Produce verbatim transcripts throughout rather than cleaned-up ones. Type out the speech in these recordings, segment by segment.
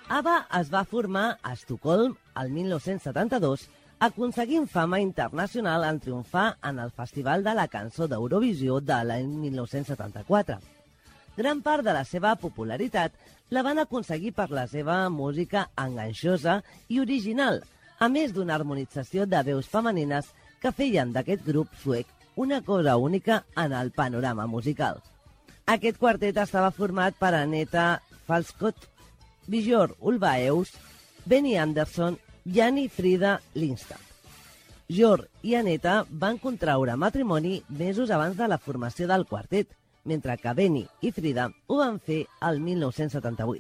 ABBA es va formar a Estocolm el mil nou-cents setanta-dos, aconseguint fama internacional en triomfar en el Festival de la Cançó d'Eurovisió de l'any mil nou-cents setanta-quatre. Gran part de la seva popularitat la van aconseguir per la seva música enganxosa i original, a més d'una harmonització de veus femenines que feien d'aquest grup suec una cosa única en el panorama musical. Aquest quartet estava format per Aneta Falskott, Björn Ulvaeus, Benny Andersson i Annie Frida Lindstad. Björn i Aneta van contraure matrimoni mesos abans de la formació del quartet, mentre que Benny i Frida ho van fer el mil nou-cents setanta-vuit.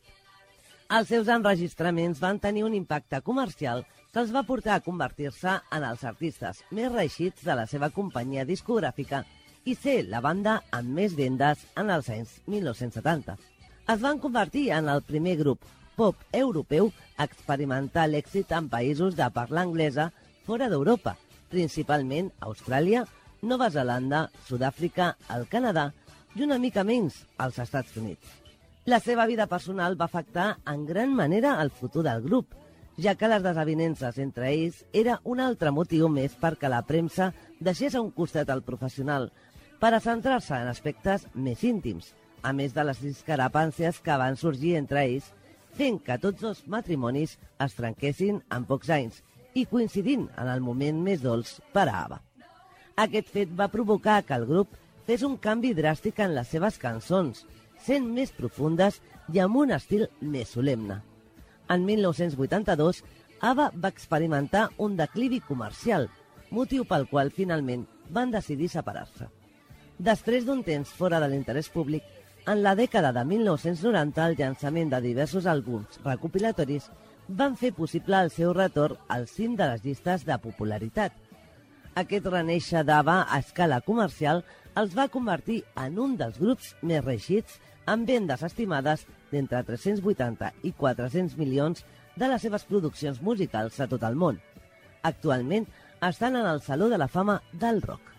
Els seus enregistraments van tenir un impacte comercial que els va portar a convertir-se en els artistes més reeixits de la seva companyia discogràfica i ser la banda amb més vendes en els anys mil nou-cents setanta. Es van convertir en el primer grup pop europeu a experimentar l'èxit en països de parla anglesa fora d'Europa, principalment Austràlia, Nova Zelanda, Sud-àfrica, el Canadà i una mica menys als Estats Units. La seva vida personal va afectar en gran manera el futur del grup, ja que les desavinences entre ells era un altre motiu més perquè la premsa deixés a un costat el professional per a centrar-se en aspectes més íntims, a més de les discrepàncies que van sorgir entre ells, fent que tots dos matrimonis es trenquessin en pocs anys i coincidint en el moment més dolç per a ABBA. Aquest fet va provocar que el grup fes un canvi dràstic en les seves cançons, sent més profundes i amb un estil més solemne. En mil nou-cents vuitanta-dos, ABBA va experimentar un declivi comercial, motiu pel qual finalment van decidir separar-se. Després d'un temps fora de l'interès públic, en la dècada de mil nou-cents noranta el llançament de diversos àlbums recopilatoris van fer possible el seu retorn al cim de les llistes de popularitat. Aquest renéixer d'ABBA a escala comercial els va convertir en un dels grups més reeixits amb vendes estimades d'entre tres-cents vuitanta i quatre-cents milions de les seves produccions musicals a tot el món. Actualment estan en el Saló de la Fama del Rock.